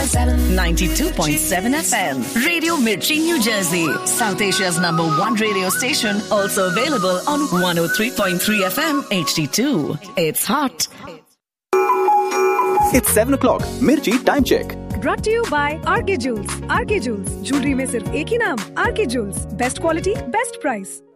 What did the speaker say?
92.7 FM. Radio Mirchi, New Jersey. South Asia's #1 radio station. Also available on 103.3 FM HD2. It's hot. It's 7 o'clock. Mirchi time check. Brought to you by RK Jewels. RK Jewels. Jewelry में सिर्फ एक ही नाम RK Jewels. Best quality, best price.